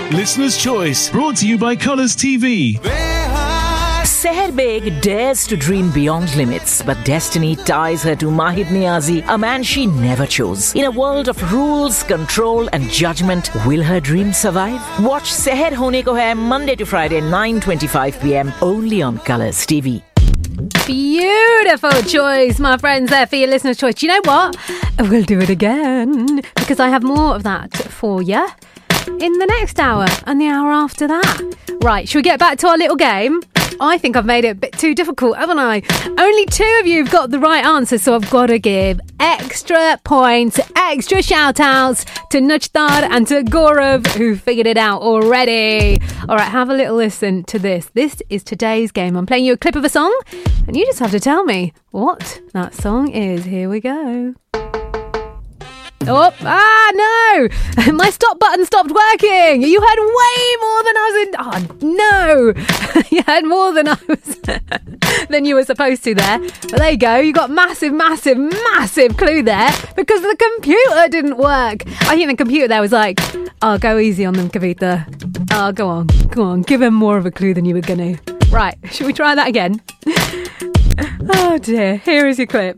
Listener's Choice, brought to you by Colours TV. Seher Beg dares to dream beyond limits, but destiny ties her to Mahid Niazi, a man she never chose. In a world of rules, control and judgment, will her dream survive? Watch Seher Hone Ko Hai Monday to Friday, 9:25 p.m. only on Colours TV. Beautiful choice, my friends, there for your listener's choice. Do you know what? We'll do it again because I have more of that for you in the next hour and the hour after that. Right, should we get back to our little game? I think I've made it a bit too difficult, haven't I? Only 2 of you have got the right answer, so I've got to give extra points, extra shout-outs to Nujtar and to Gaurav, who figured it out already. All right, have a little listen to this. This is today's game. I'm playing you a clip of a song, and you just have to tell me what that song is. Here we go. Oh, no! My stop button stopped working! You heard way more than I was in... Oh, no! You heard more than I was... than you were supposed to there. But there you go. You got massive clue there because the computer didn't work. I think the computer there was like, oh, go easy on them, Kavita. Oh, go on. Give them more of a clue than you were going to. Right, should we try that again? Oh, dear. Here is your clip.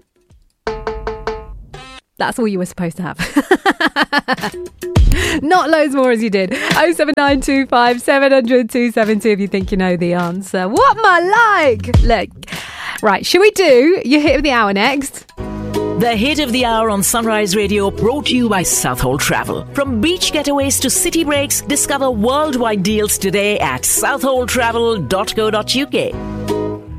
That's all you were supposed to have. Not loads more as you did. 07925 700 272 if you think you know the answer. What my like? Look. Right, should we do your hit of the hour next? The hit of the hour on Sunrise Radio, brought to you by Southhold Travel. From beach getaways to city breaks, discover worldwide deals today at southholdtravel.co.uk.